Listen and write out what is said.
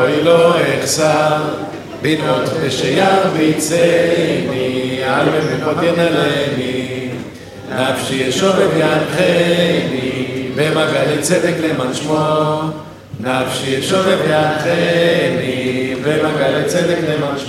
אוי לא אחסר בנות ושירביצני על במקות ינלני נפשי ישובב ינחני במעגלי צדק למען שמו נפשי ישובב ינחני במעגלי צדק למען שמו